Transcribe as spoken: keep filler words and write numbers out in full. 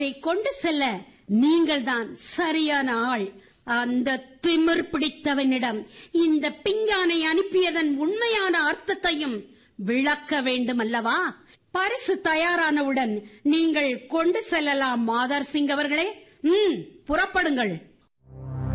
அதை கொண்டு செல்ல நீங்கள் தான் சரியான ஆள். அந்த திமிர் பிடித்தவனிடம் இந்த பிஞ்ஞானை அனுப்பியதன் உண்மையான அர்த்தத்தையும் விளக்க வேண்டும் அல்லவா? பரிசு தயாரானவுடன் நீங்கள் கொண்டு செல்லலாம் மாதர் சிங் அவர்களே. ம் புறப்படுங்கள்.